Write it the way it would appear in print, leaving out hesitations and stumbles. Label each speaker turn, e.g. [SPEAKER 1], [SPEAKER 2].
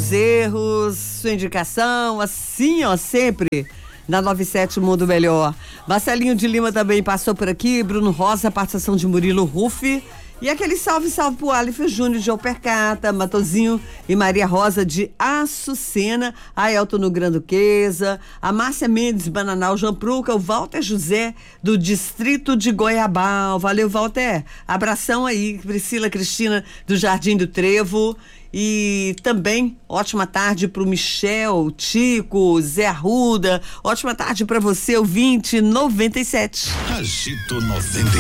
[SPEAKER 1] seus erros, sua indicação, assim, ó, sempre na 97 Mundo Melhor. Marcelinho de Lima também passou por aqui, Bruno Rosa, participação de Murilo Rufi. E aquele salve pro Aleph Júnior de Alpercata, Matozinho e Maria Rosa de Açucena, a Elton no Granduquesa, a Márcia Mendes, Bananal, Jampruca, o Walter José do Distrito de Goiabal. Valeu, Walter. Abração aí, Priscila Cristina do Jardim do Trevo. E também ótima tarde pro Michel, Tico, Zé Arruda. Ótima tarde para você, ouvinte 97.
[SPEAKER 2] Agito 97.